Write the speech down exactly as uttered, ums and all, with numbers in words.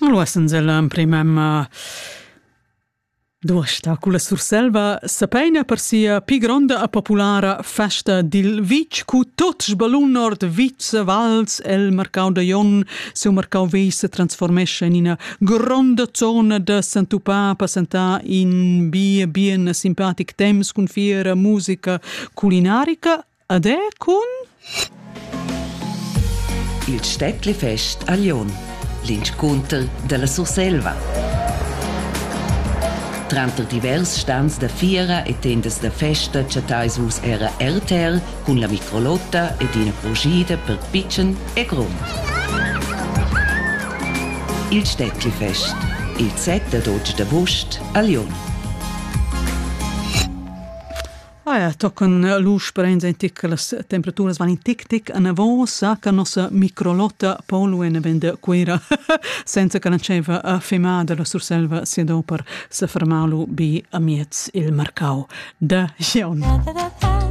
Allora, in primem duosta con la Surselva sapena per sia pi gronda e populara festa dil Vitg cu tot sbalun nord Vitz Vals el mercau de Jon seu mercau vi se trasformesce in una gronda zona de Sant'Upà passenta in bien bien simpatic temps con fiera musica culinarica ed è con il Städtlifest a Lion, l'incontro della Surselva. Tranter divers stands da fiera e tendas da festa chatais vus era erter con la microlotta ed ina progida per pitchen e grund. Il Städtlifest, il sette a dodici d'agosto a Lion. Ah ja, tocken lusch bereins ein tic, las temperaturas van in tic tic an avos, ca nossa microlotta poluen vende quera senza ca nanceva a femada la Surselva sia do per se fermalu bi amiez il mercau da Gion.